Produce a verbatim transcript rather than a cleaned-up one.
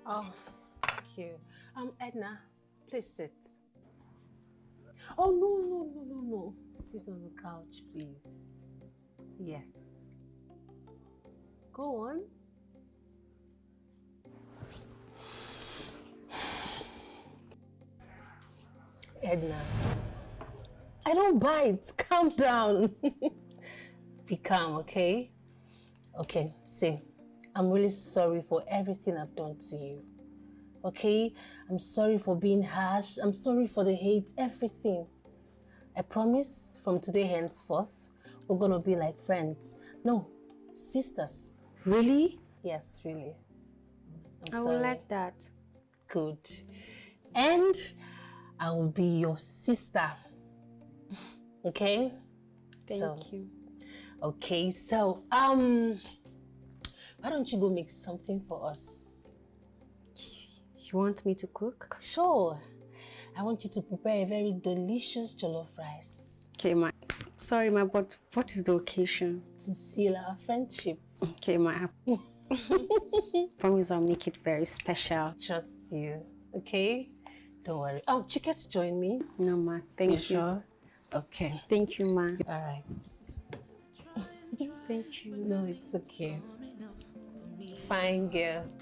Oh, thank you. Um, Edna, please sit. Oh, no, no, no, no, no. Sit on the couch, please. Yes. Go on. Edna, I don't bite. Calm down. Be calm, okay? Okay, see, I'm really sorry for everything I've done to you. Okay? I'm sorry for being harsh. I'm sorry for the hate, everything. I promise from today henceforth, we're gonna be like friends. No, sisters. Really? Yes, really. I'm I sorry. would like that. Good. And I will be your sister. Okay? Thank so, you. Okay, so, um, why don't you go make something for us? You want me to cook? Sure. I want you to prepare a very delicious jollof rice. Okay, ma. Sorry, ma, but what is the occasion? To seal our friendship. Okay, ma. Promise I'll make it very special. Trust you, okay? Don't worry. Oh, you get to join me? No, ma. Thank you. You sure? Okay. Thank you, ma. All right. Thank you. No, it's okay. Fine girl.